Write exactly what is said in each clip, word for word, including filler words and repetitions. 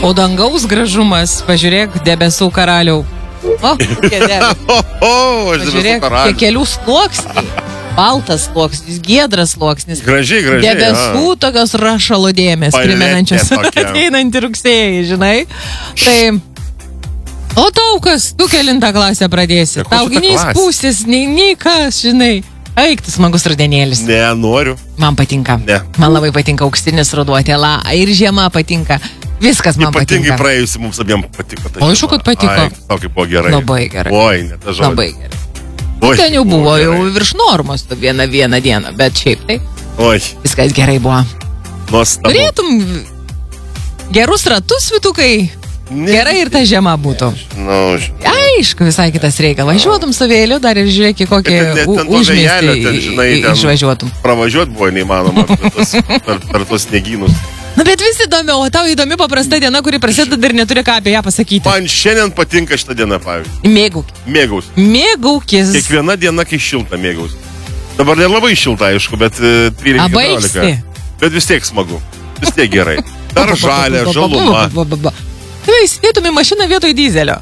O dangaus gražumas, pažiūrėk, debesų karaliau. O, kokie debesų. O, o, aš debesų Pažiūrėk, karalius. kelių sluoksniai. Baltas sluoksnis, giedras sluoksnis. Gražiai, gražiai. Debesų a. tokios rašalo dėmės, Paletė primenančios tokia. ateinantį rugsėjį, žinai. Tai... O tau kas, tu kelintą klasę pradėsi? Ja, ko Tau čia ta nei klasė? spūsis, nei, nei kas, žinai. Eik, tas smagus rudenėlis. Ne, noriu. Man patinka. Ne. Man labai patinka auksinis ruduo, tėla. Ir žiema patinka. Viskas man Ypatingai patinka. praėjusi mums abiem patiko. ta O, aišku, žiema. kad patiko. Ai, tau kaip buvo gerai. Labai gerai. Oi, ne ta žodis. Labai gerai. Oi, Ten jau buvo jau gerai. virš normos tu vieną vieną dieną, bet šiaip tai Oi, viskas gerai buvo. nuostabu. Turėtum gerus ratus, Vitukai. Ne. Gerai ir ta žiema būtų. Nu, žinai. Aišku, visai kitas reikalas. Važiuotum su vėliu dar ir žiūrėk, į kokį Ten- ten- ten to vėjelio, ten, žinai, užmestį ten- išvažiuotum. Pravažiuot buvo neįmanoma per, tos, per, per tos sniegynus. Na, bet vis įdomiau, o tau įdomi paprasta diena, kuri prasideda ir neturi ką apie ją pasakyti. Man šiandien patinka šitą dieną, pavyzdžiui. Mėgaukis. Mėgaus. Mėgaukis. Kiekviena diena, kai šilta mėgaus. Dabar nelabai šilta, aišku, bet e, trylika Abaigsi. keturiolika. Bet vis tiek smagu. Vis tiek gerai. Dar žalia, žaluma. Tu įsėtum į mašiną vietoj dizelio.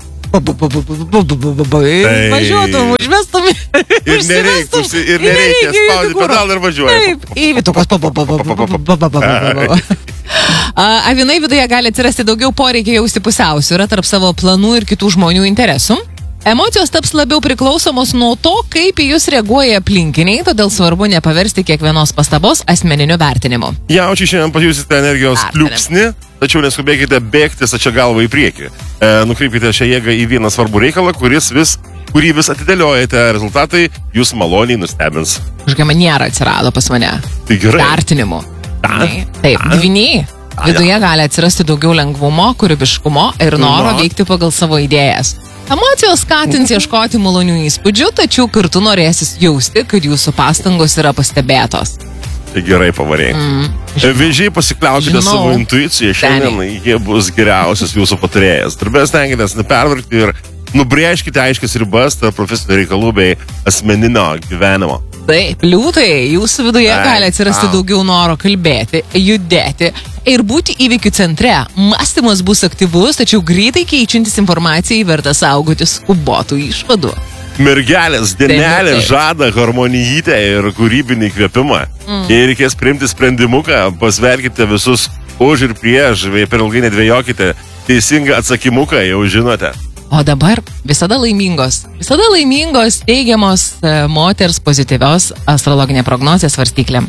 Taip. Važiuotum, užvestum. Ir nereikia, užsi- ir nereikia spaudyti pedalą ir važiuoji. Taip, įvytukas. Avinai viduje gali atsirasti daugiau poreikio jausti pusiausvyrą tarp savo planų ir kitų žmonių interesų. Emocijos taps labiau priklausomos nuo to, kaip į jūs reaguoja aplinkiniai, todėl svarbu nepaversti kiekvienos pastabos asmeniniu vertinimu. Jaučiai šiandien pajusite energijos Vertinam. pliūpsnį, tačiau neskubėkite bėgti stačia galva į priekį. E, nukreipkite šią jėgą į vieną svarbų reikalą, kuris vis, kurį vis atidėliojate. Rezultatai jūs maloniai nustebins. Kažkokia maniera atsirado pas mane. Tai gerai. Vertinimu. Ta. Taip, dviniai. Viduje gali atsirasti daugiau lengvumo, kūrybiškumo ir noro Na. veikti pagal savo idėjas. Emocijos skatins ieškoti malonių įspūdžių, tačiau kartu norėsis jausti, kad jūsų pastangos yra pastebėtos. Tai gerai pavarėjai. Mm. Vėžiai, pasikliaukite Žinau. savo intuiciją, šiandien jie bus geriausias jūsų patarėjas. Darbė stenkitės nepervargti ir nubrėžkite aiškias ribas tarp profesinių reikalų bei asmeninio gyvenimo. Taip, liūtai, jūsų viduje Ai, gali atsirasti au. daugiau noro kalbėti, judėti ir būti įvykių centre. Mąstymas bus aktyvus, tačiau greitai keičiantis informacijai verta saugoti skubotų išvadų. Mergelės, dienelė taip. žada harmonijytę ir kūrybinį įkvėpimą. Mm. Jei reikės priimti sprendimuką, pasverkite visus už ir prieš, per ilgai nedvėjokite. Teisingą atsakymuką jau žinote. O dabar visada laimingos, visada laimingos, teigiamos e, moters pozityvios astrologinė prognozė svarstyklėm.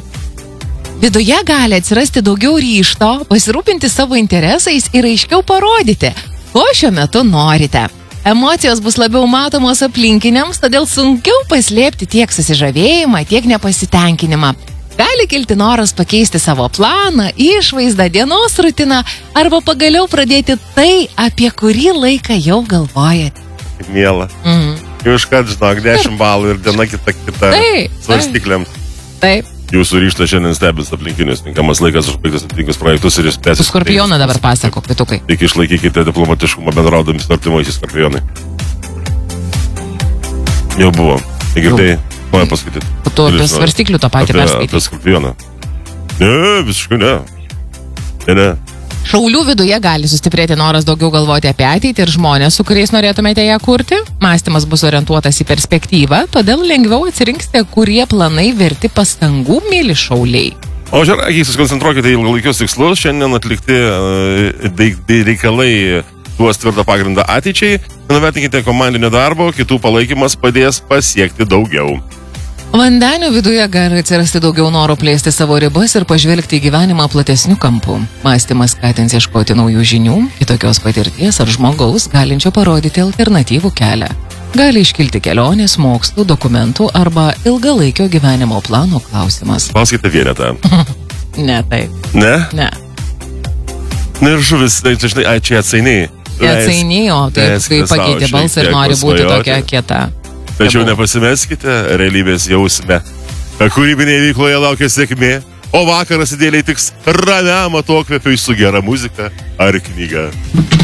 Viduje gali atsirasti daugiau ryžto, pasirūpinti savo interesais ir aiškiau parodyti, ko šiuo metu norite. Emocijos bus labiau matomos aplinkiniams, todėl sunkiau paslėpti tiek susižavėjimą, tiek nepasitenkinimą. Gali kilti noras pakeisti savo planą, išvaizdą, dienos rutiną arba pagaliau pradėti tai, apie kurį laiką jau galvojate. Miela. Mhm. Jau iškart žinok, dešimt balų ir diena kita kita Taip, svarstyklėm. Taip, Jūsų ryžtas šiandien stebis aplinkinius. Tinkamas laikas užbaigtas atitinkamus projektus ir jūs su plėsite. skorpioną dabar pasako, pitukai. Tik išlaikykite diplomatiškumą bendraudami su artimaisiais skorpionai. Jau buvo. Tai girdėjai, ko jie paskaityti? Po to apie svarstyklių tą patį Apie, apie perskaityti. skorpioną. Ne, visiškai ne. Ne, ne. Šaulių viduje gali sustiprėti noras daugiau galvoti apie ateitį ir žmonės, su kuriais norėtumėte ją kurti. Mąstymas bus orientuotas į perspektyvą, todėl lengviau atsirinksite, kurie planai verti pastangų, mėly šauliai. O žiūrėk, susikoncentruokite į ilgalaikius tikslus. Šiandien atlikti uh, reikalai duos tvirtą pagrindą ateičiai. Nuvertinkite komandinio darbo, kitų palaikymas padės pasiekti daugiau. Vandenių viduje gali atsirasti daugiau noro plėsti savo ribas ir pažvelgti į gyvenimą platesnių kampų. Mąstymas skatins ieškoti naujų žinių, kitokios patirties ar žmogaus, galinčio parodyti alternatyvų kelią. Gali iškilti kelionės, mokslų, dokumentų arba ilgalaikio gyvenimo plano klausimas. Paskaitė vienetą. Ne, taip. Ne? Ne. Na ir žuvis, tai čia, žinai, ai, čia atsainiai. Neatsainiai, o taip, leiskite kai sau pakeitė šiek balsą ir tiek nori būti pasvajoti. tokia kieta. Tačiau Tebu. nepasimeskite realybės jausme. Kūrybinėje veikloje laukia sėkmė, o vakaras idėliai tiks ramiam atokvėpiui su gera muzika ar knyga.